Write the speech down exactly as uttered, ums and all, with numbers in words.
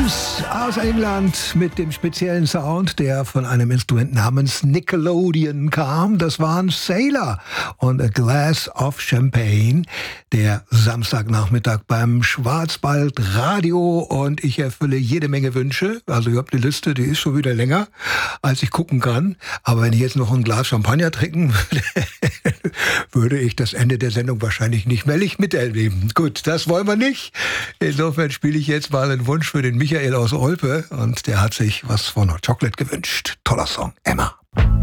Blues aus England mit dem speziellen Sound, der von einem Instrument namens Nickelodeon kam. Das waren Sailor und A Glass of Champagne, der Samstagnachmittag beim Schwarzwaldradio, und ich erfülle jede Menge Wünsche. Also ihr habt eine Liste, die ist schon wieder länger, als ich gucken kann. Aber wenn ich jetzt noch ein Glas Champagner trinken würde, würde ich das Ende der Sendung wahrscheinlich nicht mehr miterleben. Gut, das wollen wir nicht. Insofern spiele ich jetzt mal einen Wunsch für den Michael aus Olpe, und der hat sich was von Hot Chocolate gewünscht. Toller Song, Emma.